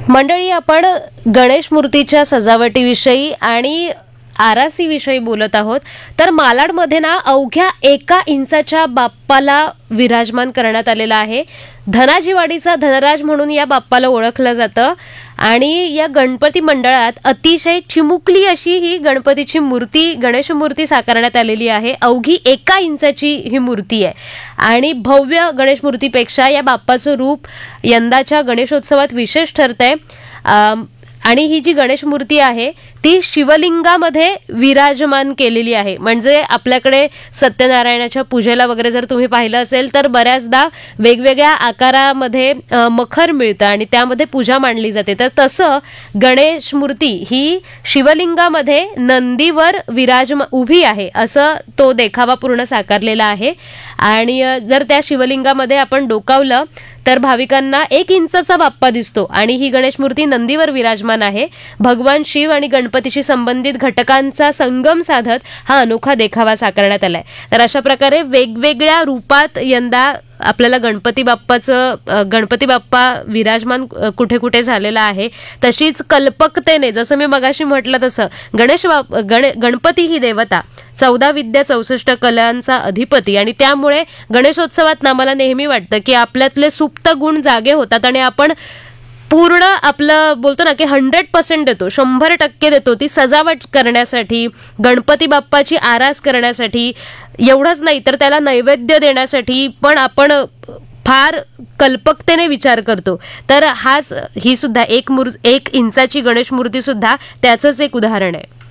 मंडळी, आपण गणेश मूर्तीच्या सजावटीविषयी आणि आरासीविषयी बोलत आहोत. तर मालाडमध्ये ना अवघ्या 1 इंचाच्या बाप्पाला विराजमान करण्यात आलेला आहे. धनाजीवाडीचा धनराज म्हणून या बाप्पाला ओळखलं जातं आणि या गणपती मंडळात अतिशय चिमुकली अशी ही गणपतीची मूर्ती, गणेश मूर्ती साकारण्यात आलेली आहे. अवघी 1 इंचाची ही मूर्ती आहे आणि भव्य गणेश मूर्तीपेक्षा या बाप्पाचं रूप यंदाच्या गणेशोत्सवात विशेष ठरतंय. आणि ही जी गणेश मूर्ती आहे ती शिवलिंगामध्ये विराजमान केलेली आहे. म्हणजे आपल्याकडे सत्यनारायणाच्या पूजेला वगैरे जर तुम्ही पाहिलं असेल तर बऱ्याचदा वेगवेगळ्या आकारामध्ये मखर मिळतं आणि त्यामध्ये पूजा मांडली जाते. तर तसं गणेश मूर्ती ही शिवलिंगामध्ये नंदीवर उभी आहे, असं तो देखावा पूर्ण साकारलेला आहे. आणि जर त्या शिवलिंगामध्ये आपण डोकावलं तर भाविकांना 1 इंचाचा बाप्पा दिसतो आणि ही गणेश मूर्ती नंदीवर विराजमान आहे. भगवान शिव आणि गणपतीशी संबंधित घटकांचा संगम साधत हा अनोखा देखावा साकारण्यात आलाय. तर अशा प्रकारे वेगवेगळ्या रूपात यंदा आपल्याला गणपती बाप्पा विराजमान कुठे कुठे झालेला आहे. तशीच कल्पकतेने, जसं मी मगाशी म्हटलं तसं, गणपती ही देवता 14 विद्या 64 कलांचा अधिपती आणि त्यामुळे गणेशोत्सवात आम्हाला नेहमी वाटतं की आपल्यातले सुप्त गुण जागे होतात आणि आपण पूर्ण आपलं बोलतो ना की 100% देतो, 100% देतो ती सजावट करण्यासाठी, गणपती बाप्पाची आरास करण्यासाठी. एवढंच नाही तर त्याला नैवेद्य देण्यासाठी पण आपण फार कल्पकतेने विचार करतो. तर ही सुद्धा 1 इंचाची गणेश मूर्ती सुद्धा त्याचंच एक उदाहरण आहे.